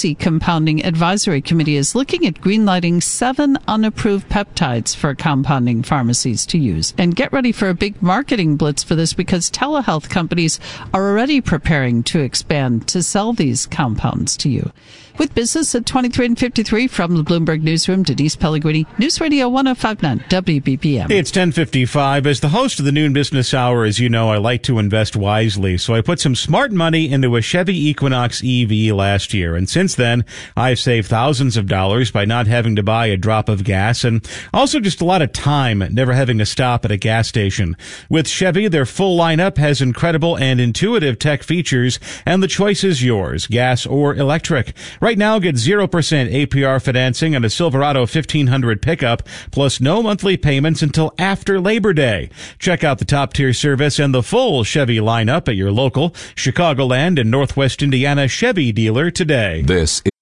Pharmacy Compounding Advisory Committee is looking at greenlighting 7 unapproved peptides for compounding pharmacies to use. And get ready for a big marketing blitz for this because telehealth companies are already preparing to expand to sell these compounds to you. With business at 23 and 53 from the Bloomberg Newsroom, Denise Pellegrini, News Radio 105.9 WBPM. Hey, it's 10:55. As the host of the Noon Business Hour, as you know, I like to invest wisely. So I put some smart money into a Chevy Equinox EV last year. And since then, I've saved thousands of dollars by not having to buy a drop of gas and also just a lot of time never having to stop at a gas station. With Chevy, their full lineup has incredible and intuitive tech features, and the choice is yours, gas or electric. Right now, get 0% APR financing on a Silverado 1500 pickup, plus no monthly payments until after Labor Day. Check out the top-tier service and the full Chevy lineup at your local Chicagoland and Northwest Indiana Chevy dealer today. This